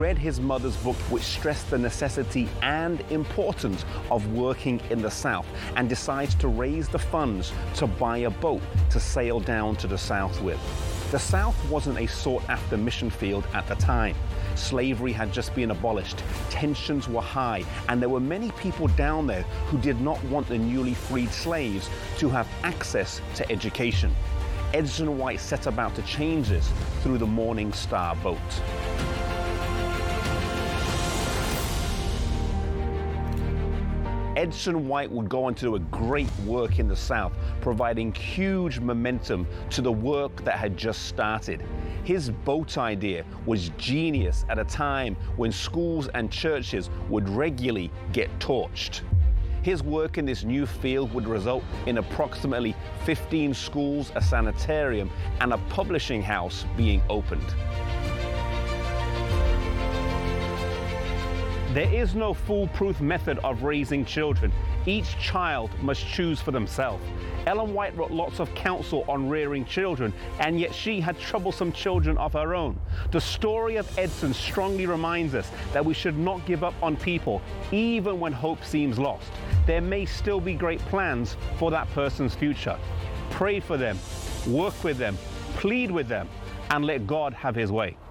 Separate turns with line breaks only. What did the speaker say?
Read his mother's book, which stressed the necessity and importance of working in the South, and decides to raise the funds to buy a boat to sail down to the South with. The South wasn't a sought-after mission field at the time. Slavery had just been abolished, tensions were high, and there were many people down there who did not want the newly freed slaves to have access to education. Edson White set about to change this through the Morning Star boat. Edson White would go on to do a great work in the South, providing huge momentum to the work that had just started. His boat idea was genius at a time when schools and churches would regularly get torched. His work in this new field would result in approximately 15 schools, a sanitarium, and a publishing house being opened. There is no foolproof method of raising children. Each child must choose for themselves. Ellen White wrote lots of counsel on rearing children, and yet she had troublesome children of her own. The story of Edson strongly reminds us that we should not give up on people, even when hope seems lost. There may still be great plans for that person's future. Pray for them, work with them, plead with them, and let God have his way.